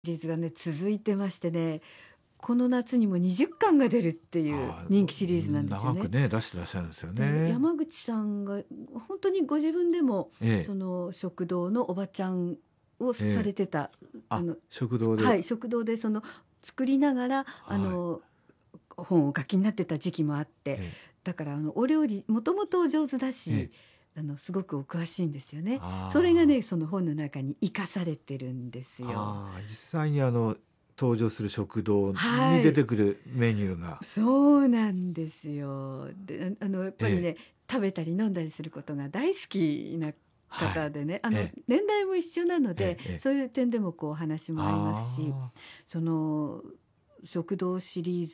シリーズがね続いてましてね、この夏にも20巻が出るっていう人気シリーズなんですよね。 長くね出してらっしゃるんですよでね。 山口さんが本当にご自分でもええその食堂のおばちゃんをされてた、 食堂で、 はい、食堂でその作りながら本をお書きになってた時期もあって、 えだからお料理もともとお上手だえし、すごくお詳しいんですよね。 あーそれがねその本の中に生かされてるんですよ。 実際に登場する食堂はい、 に出てくるメニューが、 そうなんですよ。でやっぱりえね食べたり飲んだりすることが大好きなはい、 方でね、 ええ年代も一緒なので、 ええそういう点でもこうお話も合いますし、 あその食堂シリーズ